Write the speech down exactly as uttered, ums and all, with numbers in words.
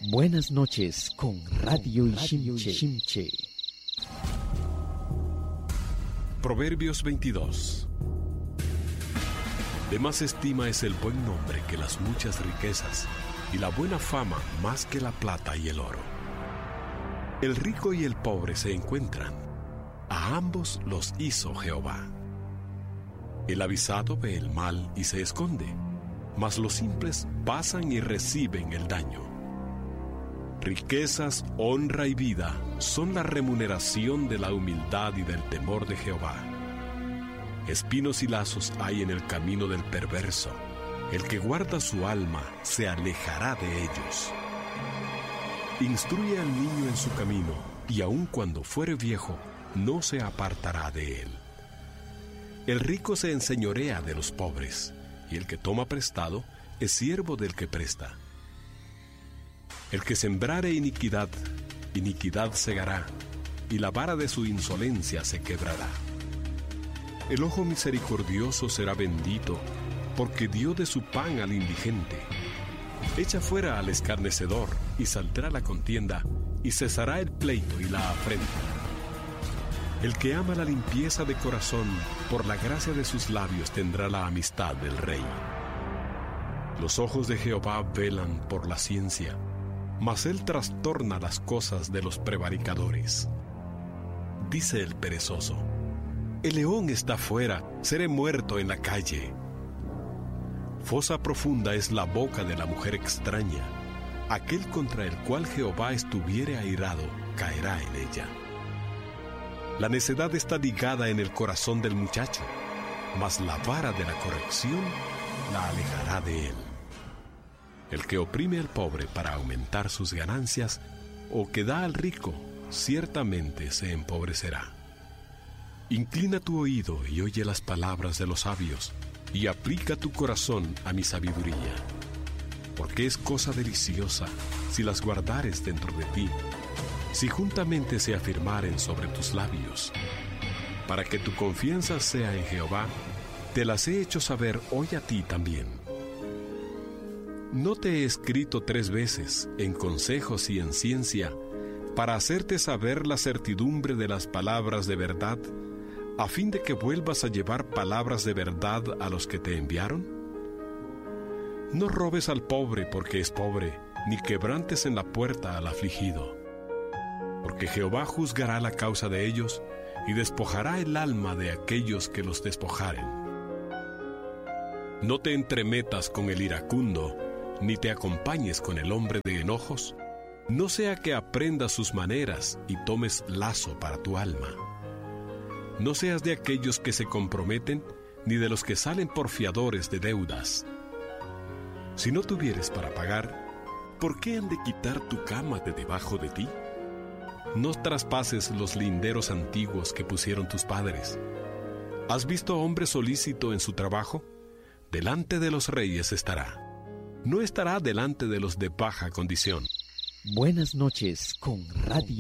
Buenas noches con Radio Ishimche. Proverbios veintidós. De más estima es el buen nombre que las muchas riquezas, y la buena fama más que la plata y el oro. El rico y el pobre se encuentran, a ambos los hizo Jehová. El avisado ve el mal y se esconde, mas los simples pasan y reciben el daño. Riquezas, honra y vida son la remuneración de la humildad y del temor de Jehová. Espinos y lazos hay en el camino del perverso. El que guarda su alma se alejará de ellos. Instruye al niño en su camino, y aun cuando fuere viejo, no se apartará de él. El rico se enseñorea de los pobres, y el que toma prestado es siervo del que presta. El que sembrare iniquidad, iniquidad segará, y la vara de su insolencia se quebrará. El ojo misericordioso será bendito, porque dio de su pan al indigente. Echa fuera al escarnecedor, y saldrá la contienda, y cesará el pleito y la afrenta. El que ama la limpieza de corazón, por la gracia de sus labios tendrá la amistad del rey. Los ojos de Jehová velan por la ciencia, mas él trastorna las cosas de los prevaricadores. Dice el perezoso: el león está fuera, seré muerto en la calle. Fosa profunda es la boca de la mujer extraña. Aquel contra el cual Jehová estuviere airado, caerá en ella. La necedad está ligada en el corazón del muchacho, mas la vara de la corrección la alejará de él. El que oprime al pobre para aumentar sus ganancias, o que da al rico, ciertamente se empobrecerá. Inclina tu oído y oye las palabras de los sabios, y aplica tu corazón a mi sabiduría. Porque es cosa deliciosa si las guardares dentro de ti, si juntamente se afirmaren sobre tus labios. Para que tu confianza sea en Jehová, te las he hecho saber hoy a ti también. No te he escrito tres veces, en consejos y en ciencia, para hacerte saber la certidumbre de las palabras de verdad, a fin de que vuelvas a llevar palabras de verdad a los que te enviaron? No robes al pobre porque es pobre, ni quebrantes en la puerta al afligido. Porque Jehová juzgará la causa de ellos, y despojará el alma de aquellos que los despojaren. No te entremetas con el iracundo, ni te acompañes con el hombre de enojos, no sea que aprendas sus maneras y tomes lazo para tu alma. No seas de aquellos que se comprometen, ni de los que salen por fiadores de deudas. Si no tuvieres para pagar, ¿por qué han de quitar tu cama de debajo de ti? No traspases los linderos antiguos que pusieron tus padres. ¿Has visto hombre solícito en su trabajo? Delante de los reyes estará. No estará delante de los de baja condición. Buenas noches con Radio